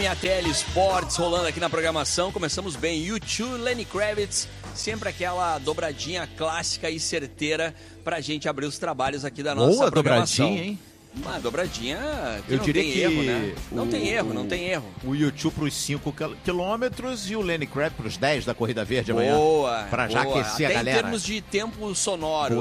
A TL Sports rolando aqui na programação, começamos bem, U2, Lenny Kravitz, sempre aquela dobradinha clássica e certeira pra gente abrir os trabalhos aqui da nossa programação. Dobradinha, hein? Uma dobradinha que Eu não diria tem que erro, né? Não tem erro. O U2 pros 5 quilômetros e o Lenny Kravitz pros 10 da Corrida Verde amanhã. Boa, pra já aquecer até a galera. Em termos de tempo sonoro.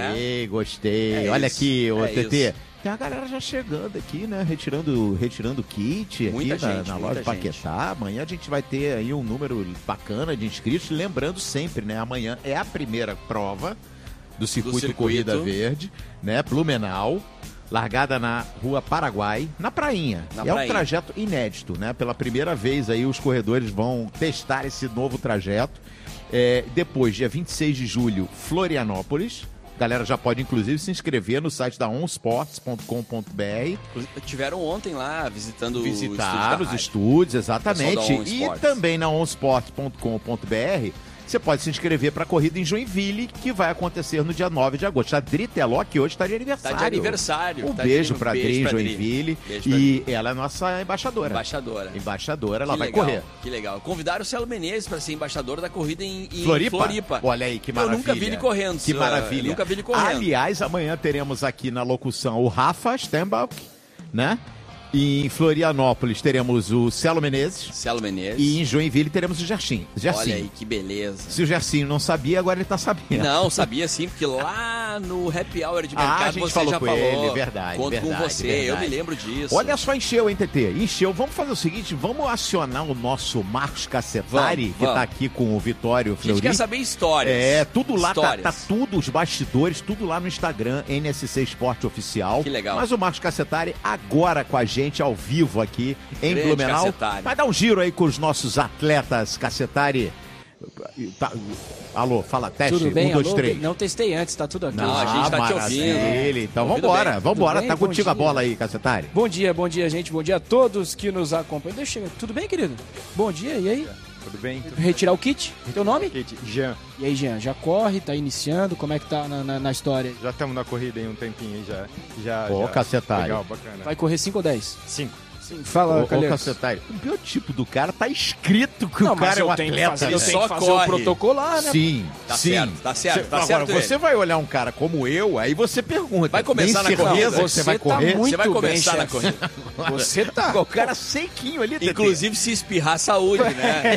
Gostei. É Olha isso, aqui, ô TT. isso. Tem a galera já chegando aqui, né? Retirando kit Muita aqui gente, na muita loja Paquetá. Amanhã a gente vai ter aí um número bacana de inscritos. Lembrando sempre, né? Amanhã é a primeira prova do circuito Corrida Verde, né? Blumenau. Largada na Rua Paraguai, na Prainha. É um trajeto inédito, né? Pela primeira vez aí os corredores vão testar esse novo trajeto. Depois, dia 26 de julho, Florianópolis. A galera já pode, inclusive, se inscrever no site da onsports.com.br. Tiveram ontem lá visitando os estúdios, exatamente. E também na onsports.com.br você pode se inscrever para a corrida em Joinville, que vai acontecer no dia 9 de agosto. A Dri Teló, que hoje está de aniversário. Está de aniversário. Um beijo para a Dri em Joinville. E ela é nossa embaixadora. Embaixadora, ela vai correr. Que legal. Convidaram o Celo Menezes para ser embaixador da corrida em Floripa. Olha aí, que maravilha. Eu nunca vi ele correndo. Que maravilha. Nunca vi ele correndo. Aliás, amanhã teremos aqui na locução o Rafa Stembach, né? E em Florianópolis teremos o Celo Menezes. E em Joinville teremos o Gersinho. Olha aí, que beleza. Se o Gersinho não sabia, agora ele tá sabendo. Não, sabia sim, porque lá no Happy Hour de mercado a gente falou com ele, verdade. Conto com você, eu me lembro disso. Olha só, encheu, hein, TT? Encheu. Vamos fazer o seguinte, vamos acionar o nosso Marcos Cacetari, que tá aqui com o Vitório Fleury. A gente quer saber histórias. Tudo lá, tá tudo, os bastidores, tudo lá no Instagram, NSC Esporte Oficial. Que legal. Mas o Marcos Cacetari agora com a gente ao vivo aqui em Grande Blumenau. Cacetari. Vai dar um giro aí com os nossos atletas, Cacetari. Alô, fala, teste, tudo bem? 1, 2, 3. Não testei antes, tá tudo aqui. Não, a gente tá te ouvindo. Então vambora, tá contigo a bola aí, Cacetari. Bom dia, gente, bom dia a todos que nos acompanham. Tudo bem, querido? Bom dia, e aí? Tudo bem? Retirar o kit? Teu nome? Kit, Jean. E aí, Jean, já corre, tá iniciando, como é que tá na história? Já estamos na corrida aí um tempinho aí, já. Cacetari. Legal, bacana. Vai correr 5 ou 10? 5. Fala, Calheiros. Cacetari, o biotipo do cara tá escrito que o cara é um atleta. Eu tenho que fazer o protocolar, né? Sim, Tá certo. Agora, você vai olhar um cara como eu, aí você pergunta. Vai começar na corrida? Você vai correr? Você vai começar na corrida. Você tá. O cara sequinho ali. Inclusive, se espirrar, saúde, né?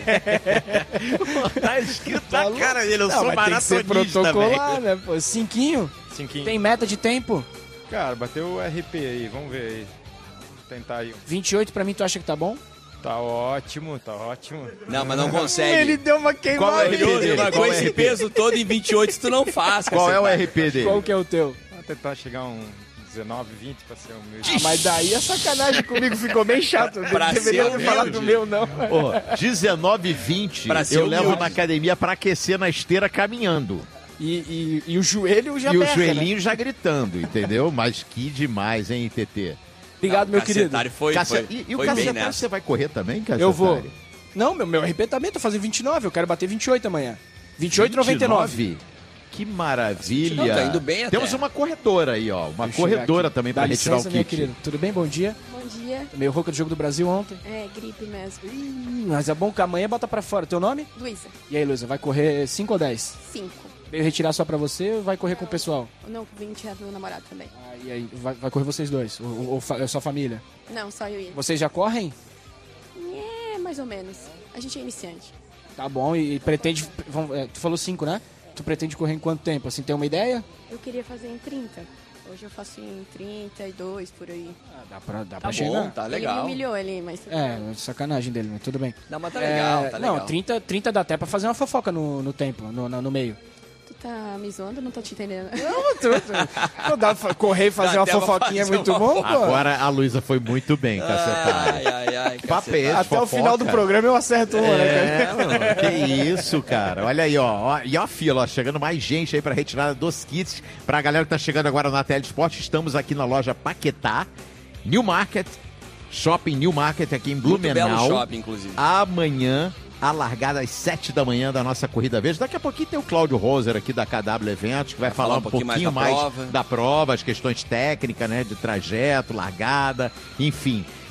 Tá escrito na cara dele, eu sou maratonista, tem que ser protocolar, né? Pô, 5. Tem meta de tempo? Cara, bateu o RP aí, vamos ver aí. Tentar aí. 28 pra mim, tu acha que tá bom? Tá ótimo. Não, mas não consegue. Ele deu uma queimada. Com esse peso todo em 28 tu não faz. Qual é o RP dele? Qual que é o teu? Vou tentar chegar um 19, 20 pra ser o meu. Mas daí a sacanagem comigo ficou bem chato. Pra deveria ser falar do meu, não. 19, 20 eu levo na academia pra aquecer na esteira caminhando. E o joelho já o joelhinho já gritando, entendeu? Mas que demais, hein, TT? Obrigado, meu querido. Foi e o Cacetari, você vai correr também, Cacetari? Eu vou. Não, meu RP também, tô fazendo 29, eu quero bater 28 amanhã. 28,99. Que maravilha. Tá indo bem até. Temos uma corredora aí, ó. Uma corredora também pra retirar o kit. Minha querida. Tudo bem? Bom dia. Bom dia. Meio rouca do Jogo do Brasil ontem. Gripe mesmo. Mas é bom que amanhã bota pra fora. Teu nome? Luísa. E aí, Luísa, vai correr 5 ou 10? 5. Veio retirar só pra você ou vai correr com o pessoal? Não, vim tirar do meu namorado também. E aí, vai correr vocês dois? Ou é sua família? Não, só eu e ele. Vocês já correm? Mais ou menos. A gente é iniciante. Tá bom, e pretende... tu falou 5, né? Tu pretende correr em quanto tempo? Assim, tem uma ideia? Eu queria fazer em 30. Hoje eu faço em 32, por aí. Dá pra chegar. Tá legal. Ele me humilhou ali, mas... Sacanagem dele, mas tudo bem. Não, mas tá legal, tá legal. Não, 30 dá até pra fazer uma fofoca no tempo, no meio. Tu tá me zoando? Não tô te entendendo. Não dá pra correr e fazer uma fofoquinha muito bom, pô. Agora a Luísa foi muito bem, Cacetari. Até o final do programa eu acerto uma, né, cara? Mano, que isso, cara. Olha aí, ó. E ó a fila, ó, chegando mais gente aí pra retirada dos kits. Pra galera que tá chegando agora na TL Sport, estamos aqui na loja Paquetá, New Market, Shopping New Market aqui em Blumenau. Muito belo shopping, inclusive. Amanhã, a largada às 7 da manhã da nossa Corrida Verde. Daqui a pouquinho tem o Cláudio Roser aqui da KW Eventos, que vai falar um pouquinho mais da prova, as questões técnicas, né, de trajeto, largada, enfim.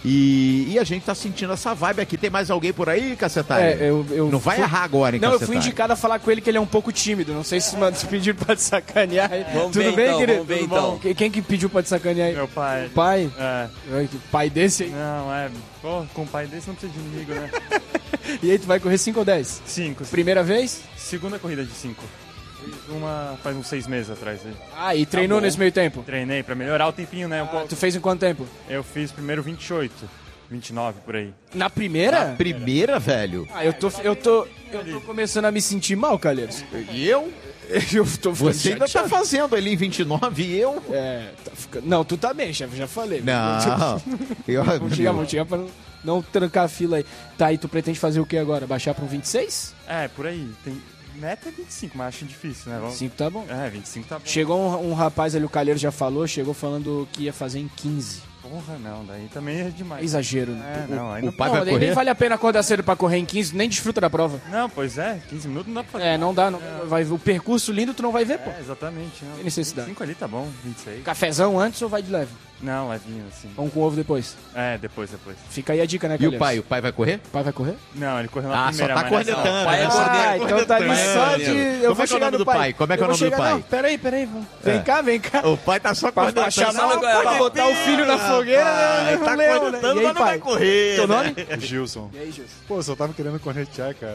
E a gente tá sentindo essa vibe aqui. Tem mais alguém por aí, Cacetari? Não vai errar agora, hein, Não, Cacetari? eu fui indicado a falar com ele que ele é um pouco tímido. Não sei se pediram pra te sacanear. Vamos Tudo ver bem, então, querido? vamos ver Tudo então. bom? Quem que pediu pra te sacanear aí? Meu pai. Pai? É. Pai desse aí? Não, Pô, com um pai desse não precisa de inimigo, né? E aí, tu vai correr 5 ou 10? 5. Primeira vez? Segunda corrida de 5. Uma faz uns 6 meses atrás. Aí. Ah, e treinou bom. nesse meio tempo? Treinei pra melhorar o tempinho, né? Um pouco. Tu fez em quanto tempo? Eu fiz primeiro 28, 29 por aí. Na primeira? Primeira, velho. Ah, eu tô começando a me sentir mal, Calheiros. E eu? Eu tô ficando Você ainda tá chateado. fazendo ali em 29 e eu? Tá ficando... Não, tu tá bem, chefe, já falei. Não. Vamos chegar pra não trancar a fila aí. Tá, e tu pretende fazer o que agora? Baixar pra um 26? Por aí. Meta é 25, mas acho difícil, né? 25 tá bom. 25 tá bom. Chegou um rapaz ali, o Calheiro já falou, chegou falando que ia fazer em 15. Porra, não, daí também é demais. Exagero, né? Não, aí o não pai Não, vai nem correr? vale a pena acordar cedo pra correr em 15, nem desfruta da prova. Não, pois 15 minutos não dá pra fazer. Não dá, não. O percurso lindo tu não vai ver, pô. Exatamente. Não. Tem necessidade. 25 ali tá bom, 26. Cafezão antes ou vai de leve? Não, levinho assim. Pão com ovo depois. Depois. Fica aí a dica, né, E Calheiros? o pai? O pai vai correr? O pai vai correr? Não, ele correu na Ah, só primeira, tá mas cornetando. nessa- pai é né? corneto. Então tá ali cornetando. só de... Como Eu é vou que é o chegar nome no do pai. pai? Como é que é o Eu vou nome do chegar- pai? Não, peraí. Vem cá. O pai tá só Pra cornetando. chamar pra botar o filho na fogueira, né? Tá Um leão, né? cornetando, E aí, mas não vai pai? correr. Teu né? nome? Gilson. E aí, Gilson? Pô, eu só tava querendo cornetear, cara.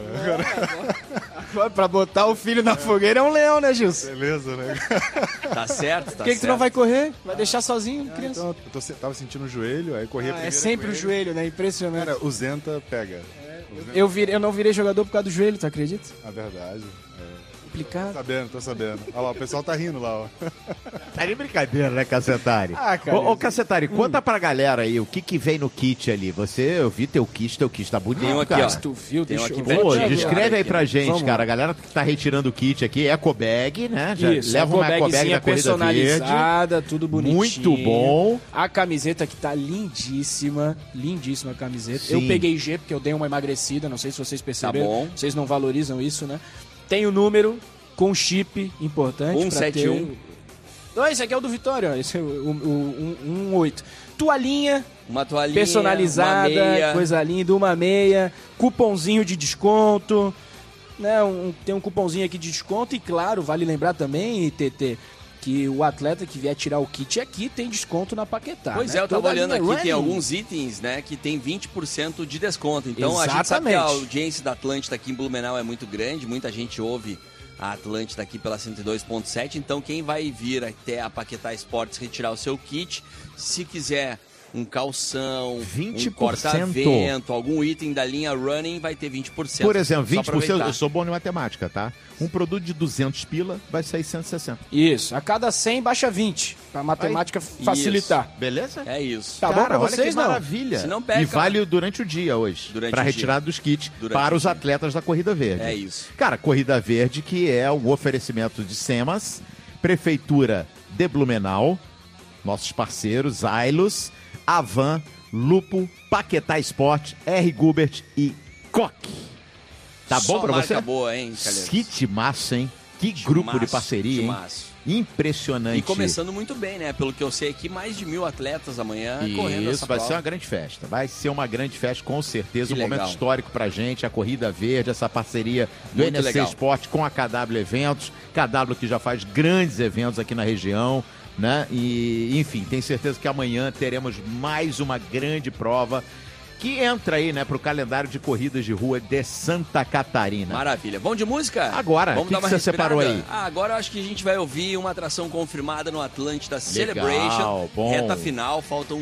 Pra botar o filho na fogueira é um leão, né, Gilson? Beleza, né? Tá certo, tá Por que tu não certo. vai correr? Vai deixar sozinho, criança? Então, tava sentindo o joelho, aí corri a É primeira sempre com o ele. joelho, né? Impressionante. Cara, o Zenta pega. Eu não virei jogador por causa do joelho, tu acredita? A verdade. Complicado. Tô sabendo. Olha lá, o pessoal tá rindo lá, ó. Tá de brincadeira, né, Cacetari? Ah, cara. Ô, Cacetari, conta pra galera aí o que vem no kit ali. Eu vi teu kit tá bonito, Tem um aqui, cara. ó. Tu viu? Tem um Deixa aqui eu pertinho. Pô, vou te descreve agora. aí pra gente, Vamos cara. lá. A galera que tá retirando o kit aqui, ecobag, né? Já Isso, leva uma ecobag ecobagzinha da Corrida Verde. personalizada, tudo bonitinho. Muito bom. A camiseta que tá lindíssima a camiseta. Sim. Eu peguei G porque eu dei uma emagrecida, não sei se vocês perceberam. Tá bom. Vocês não valorizam isso, né? Tem o número com chip importante. 171. Pra ter... Não, esse aqui é o do Vitória, ó. Esse é o 18. Toalhinha Uma toalhinha, personalizada, uma meia. coisa linda, uma meia, cupomzinho de desconto, né? Tem um cupomzinho aqui de desconto e claro, vale lembrar também, TT, que o atleta que vier tirar o kit aqui tem desconto na Paquetá. Pois né? é, eu tava Toda a olhando linha aqui, running. tem alguns itens, né, que tem 20% de desconto. Então a gente sabe que a Exatamente. audiência da Atlântida aqui em Blumenau é muito grande, muita gente ouve a Atlântida aqui pela 102.7, então quem vai vir até a Paquetá Esportes retirar o seu kit, se quiser um calção, 20%. um corta-vento, algum item da linha running, vai ter 20%. Por exemplo, Só 20%, aproveitar. eu sou bom em matemática, tá? Um produto de 200 pila vai sair 160. Isso, a cada 100 baixa 20, pra matemática facilitar. Beleza? É isso. Tá bom Cara, pra olha vocês, que não? maravilha. Se não pega, e vale durante o dia hoje. Durante Pra o retirada dos kits Durante para o os dia. atletas da Corrida Verde. É isso. Cara, Corrida Verde que é um oferecimento de SEMAS, Prefeitura de Blumenau, nossos parceiros, Ailos, Avan, Lupo, Paquetá Esporte, R. Gubert e Coque. Tá bom Só pra marca você? boa, hein, Calheiros? Que timaço, hein? Que grupo de Timaço, parceria, hein? timaço. Impressionante. E começando muito bem, né? Pelo que eu sei aqui, mais de 1.000 atletas amanhã correndo Isso, essa vai prova. ser uma grande festa. Vai ser uma grande festa, com certeza. Que Um momento legal. histórico pra gente, a Corrida Verde, essa parceria do Muito NSC legal. Esporte com a KW Eventos. KW que já faz grandes eventos aqui na região, né? E, enfim, tenho certeza que amanhã teremos mais uma grande prova que entra aí, né, pro calendário de corridas de rua de Santa Catarina. Maravilha. Vamos de música? Agora, Vamos que dar que uma você respirada? separou aí? Agora eu acho que a gente vai ouvir uma atração confirmada no Atlântida Legal, Celebration. bom. Reta final, faltam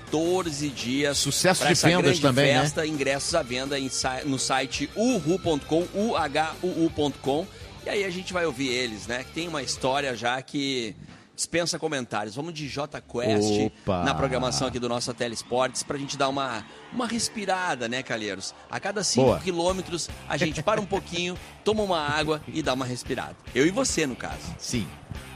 14 dias. Sucesso pra de essa vendas grande também, né? festa, ingressos à venda no site uhu.com, uhuu.com. E aí a gente vai ouvir eles, né? Que tem uma história já que dispensa comentários. Vamos de J Quest Opa! na programação aqui do nosso Telesportes pra gente dar uma respirada, né, Calheiros? A cada 5 Boa. quilômetros a gente para um pouquinho, toma uma água e dá uma respirada. Eu e você, no caso. Sim.